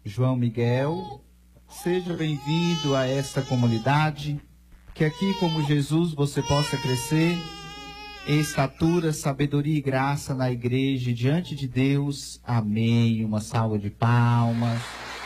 João Miguel. Seja bem-vindo a esta comunidade, que aqui, como Jesus, você possa crescer em estatura, sabedoria e graça na igreja e diante de Deus. Amém. Uma salva de palmas.